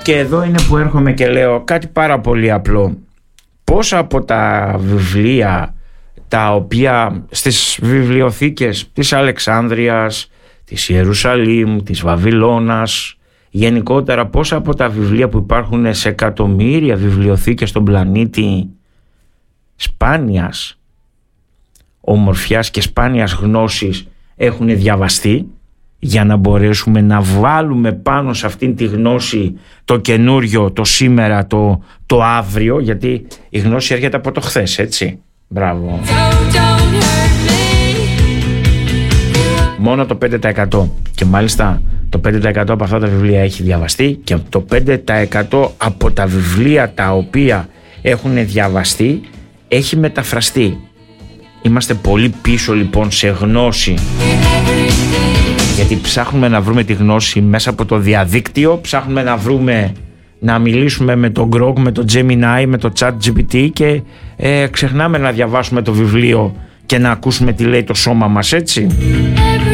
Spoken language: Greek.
Και εδώ είναι που έρχομαι και λέω κάτι πάρα πολύ απλό. Πόσα από τα βιβλία τα οποία στις βιβλιοθήκες της Αλεξάνδρειας, της Ιερουσαλήμ, της Βαβυλώνας, γενικότερα πόσα από τα βιβλία που υπάρχουν σε εκατομμύρια βιβλιοθήκες στον πλανήτη σπάνιας ομορφιάς και σπάνιας γνώσης έχουν διαβαστεί, για να μπορέσουμε να βάλουμε πάνω σε αυτήν τη γνώση το καινούριο, το σήμερα, το αύριο, γιατί η γνώση έρχεται από το χθες, έτσι. Μπράβο. Μόνο το 5% και μάλιστα το 5% από αυτά τα βιβλία έχει διαβαστεί, και το 5% από τα βιβλία τα οποία έχουν διαβαστεί έχει μεταφραστεί. Είμαστε πολύ πίσω λοιπόν σε γνώση, γιατί ψάχνουμε να βρούμε τη γνώση μέσα από το διαδίκτυο, ψάχνουμε να μιλήσουμε με τον Grok, με το Gemini, με το ChatGPT και ξεχνάμε να διαβάσουμε το βιβλίο και να ακούσουμε τι λέει το σώμα μας, έτσι.